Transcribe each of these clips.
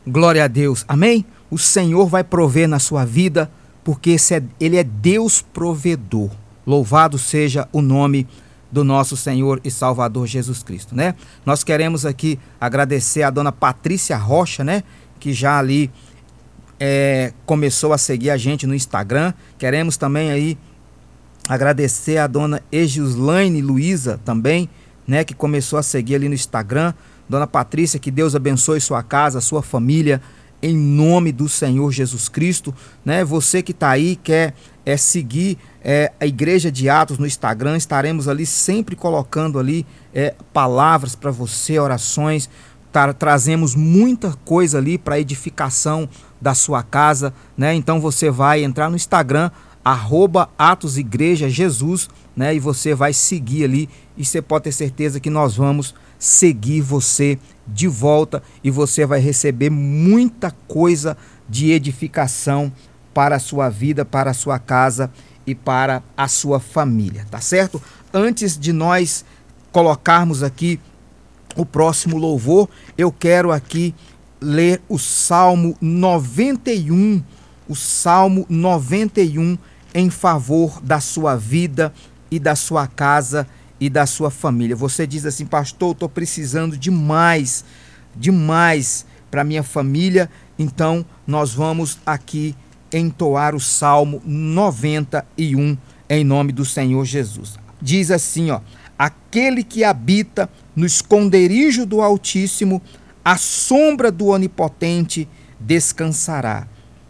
Glória a Deus. Amém? O Senhor vai prover na sua vida, porque Ele é Deus provedor. Louvado seja o nome do nosso Senhor e Salvador Jesus Cristo, né? Nós queremos aqui agradecer a dona Patrícia Rocha, né? Que já ali começou a seguir a gente no Instagram. Queremos também aí agradecer a dona Egislaine Luiza também, né? Que começou a seguir ali no Instagram. Dona Patrícia, que Deus abençoe sua casa, sua família, em nome do Senhor Jesus Cristo, né? Você que está aí, quer seguir a Igreja de Atos no Instagram, estaremos ali sempre colocando ali palavras para você, orações, trazemos muita coisa ali para edificação da sua casa, né? Então você vai entrar no Instagram, @AtosIgrejaJesus, né? E você vai seguir ali e você pode ter certeza que nós vamos seguir você de volta e você vai receber muita coisa de edificação para a sua vida, para a sua casa e para a sua família, tá certo? Antes de nós colocarmos aqui o próximo louvor, eu quero aqui ler o Salmo 91, o Salmo 91 em favor da sua vida e da sua casa e da sua família. Você diz assim: pastor, estou precisando demais para minha família. Então nós vamos aqui entoar o Salmo 91 em nome do Senhor Jesus. Diz assim, ó: aquele que habita no esconderijo do Altíssimo, à sombra do Onipotente descansará.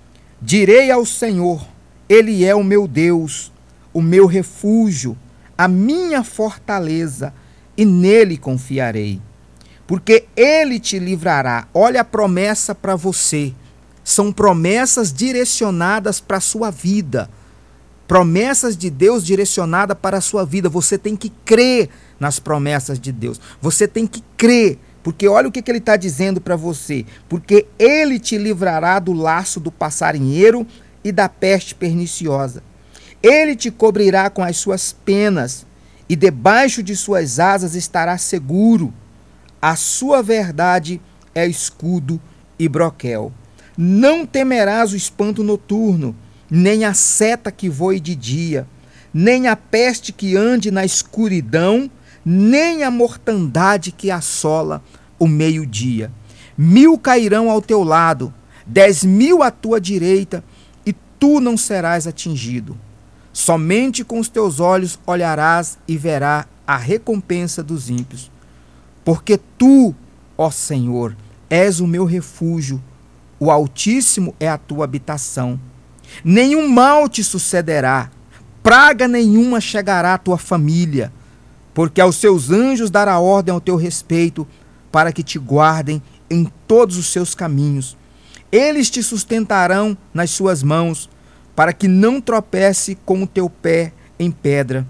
Direi ao Senhor, Ele é o meu Deus, o meu refúgio, a minha fortaleza, e nele confiarei. Porque ele te livrará. Olha a promessa para você. São promessas direcionadas para a sua vida. Promessas de Deus direcionadas para a sua vida. Você tem que crer nas promessas de Deus. Você tem que crer. Porque olha o que ele está dizendo para você. Porque ele te livrará do laço do passarinheiro e da peste perniciosa. Ele te cobrirá com as suas penas, e debaixo de suas asas estará seguro. A sua verdade é escudo e broquel. Não temerás o espanto noturno, nem a seta que voe de dia, nem a peste que ande na escuridão, nem a mortandade que assola o meio-dia. 1000 cairão ao teu lado, 10.000 à tua direita, e tu não serás atingido. Somente com os teus olhos olharás e verás a recompensa dos ímpios. Porque tu, ó Senhor, és o meu refúgio, o Altíssimo é a tua habitação. Nenhum mal te sucederá, praga nenhuma chegará à tua família, porque aos seus anjos dará ordem ao teu respeito, para que te guardem em todos os seus caminhos. Eles te sustentarão nas suas mãos, para que não tropece com o teu pé em pedra.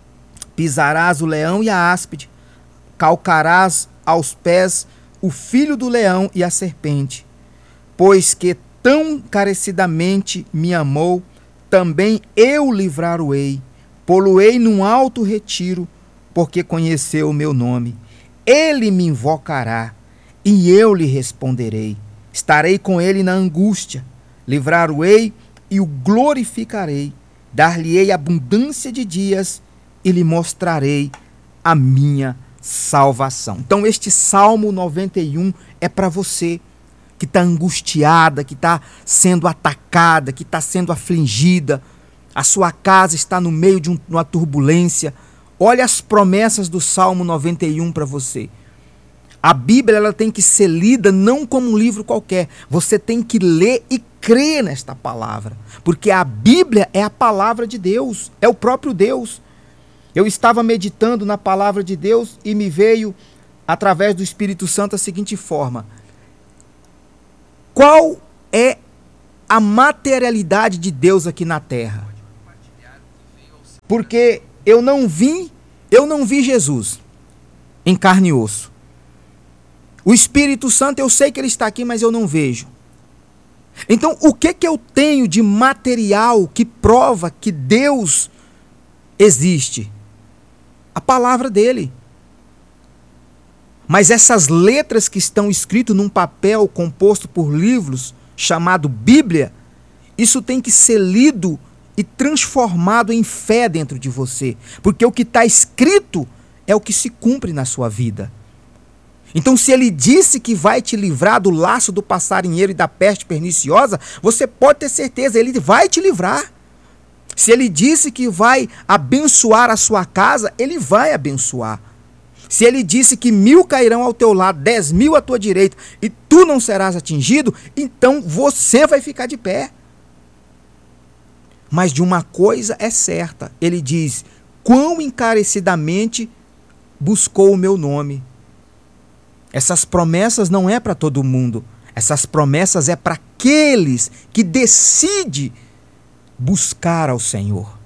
Pisarás o leão e a áspide, calcarás aos pés o filho do leão e a serpente. Pois que tão encarecidamente me amou, também eu livrar-o-ei, pô-lo-ei num alto retiro, porque conheceu o meu nome. Ele me invocará, e eu lhe responderei. Estarei com ele na angústia, livrar-o-ei e o glorificarei, dar-lhe-ei abundância de dias e lhe mostrarei a minha salvação. Então este Salmo 91 é para você que está angustiada, que está sendo atacada, que está sendo afligida, a sua casa está no meio de uma turbulência. Olha as promessas do Salmo 91 para você. A Bíblia ela tem que ser lida não como um livro qualquer. Você tem que ler e crer nesta palavra. Porque a Bíblia é a palavra de Deus, é o próprio Deus. Eu estava meditando na palavra de Deus e me veio, através do Espírito Santo, a seguinte forma: qual é a materialidade de Deus aqui na terra? Porque eu não vi Jesus em carne e osso. O Espírito Santo, eu sei que ele está aqui, mas eu não vejo. Então, o que eu tenho de material que prova que Deus existe? A palavra dele. Mas essas letras que estão escritas num papel composto por livros, chamado Bíblia, isso tem que ser lido e transformado em fé dentro de você. Porque o que está escrito é o que se cumpre na sua vida. Então, se ele disse que vai te livrar do laço do passarinheiro e da peste perniciosa, você pode ter certeza, ele vai te livrar. Se ele disse que vai abençoar a sua casa, ele vai abençoar. Se ele disse que 1000 cairão ao teu lado, 10.000 à tua direita, e tu não serás atingido, então você vai ficar de pé. Mas de uma coisa é certa, ele diz: quão encarecidamente buscou o meu nome. Essas promessas não é para todo mundo. Essas promessas é para aqueles que decidem buscar ao Senhor.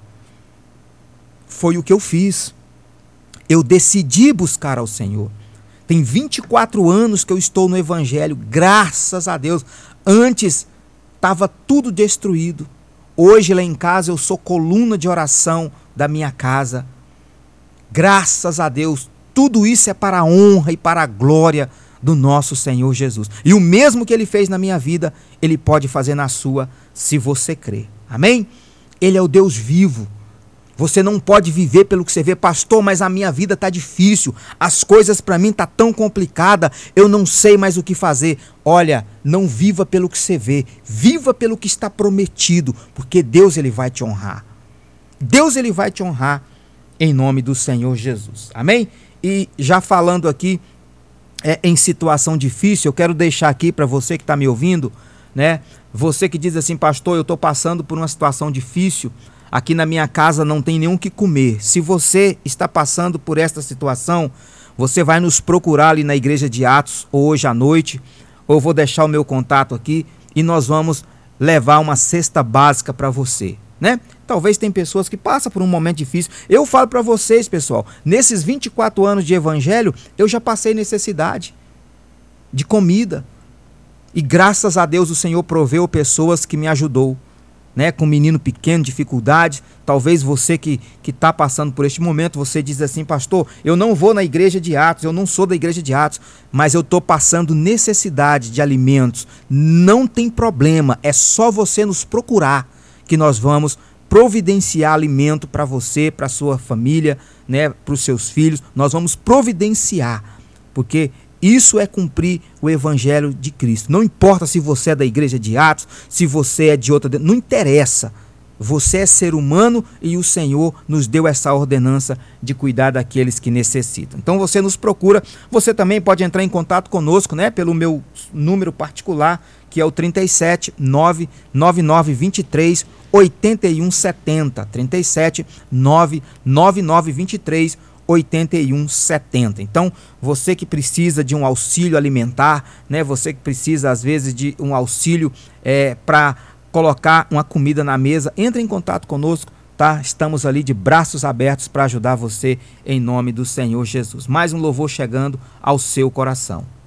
Foi o que eu fiz. Eu decidi buscar ao Senhor. Tem 24 anos que eu estou no Evangelho, graças a Deus. Antes estava tudo destruído. Hoje lá em casa eu sou coluna de oração da minha casa. Graças a Deus. Tudo isso é para a honra e para a glória do nosso Senhor Jesus. E o mesmo que ele fez na minha vida, ele pode fazer na sua, se você crer. Amém? Ele é o Deus vivo. Você não pode viver pelo que você vê. Pastor, mas a minha vida está difícil. As coisas para mim estão tão complicadas. Eu não sei mais o que fazer. Olha, não viva pelo que você vê. Viva pelo que está prometido. Porque Deus ele vai te honrar. Deus ele vai te honrar em nome do Senhor Jesus. Amém? E já falando aqui em situação difícil, eu quero deixar aqui para você que está me ouvindo, né? Você que diz assim: pastor, eu estou passando por uma situação difícil, aqui na minha casa não tem nenhum que comer. Se você está passando por esta situação, você vai nos procurar ali na igreja de Atos hoje à noite, ou eu vou deixar o meu contato aqui e nós vamos levar uma cesta básica para você, né? Talvez tem pessoas que passam por um momento difícil. Eu falo para vocês, pessoal, nesses 24 anos de evangelho, eu já passei necessidade de comida. E graças a Deus o Senhor proveu pessoas que me ajudou, né? Com um menino pequeno, dificuldade. Talvez você que está passando por este momento, você diz assim: pastor, eu não vou na igreja de Atos, eu não sou da igreja de Atos, mas eu estou passando necessidade de alimentos. Não tem problema, é só você nos procurar que nós vamos providenciar alimento para você, para sua família, né, para os seus filhos. Nós vamos providenciar, porque isso é cumprir o evangelho de Cristo. Não importa se você é da igreja de Atos, se você é de outra, não interessa. Você é ser humano e o Senhor nos deu essa ordenança de cuidar daqueles que necessitam. Então você nos procura. Você também pode entrar em contato conosco, né, pelo meu número particular, que é o 37 99923 8170. 37 99923 8170. Então, você que precisa de um auxílio alimentar, né? Você que precisa às vezes de um auxílio para colocar uma comida na mesa, entre em contato conosco, tá? Estamos ali de braços abertos para ajudar você em nome do Senhor Jesus. Mais um louvor chegando ao seu coração.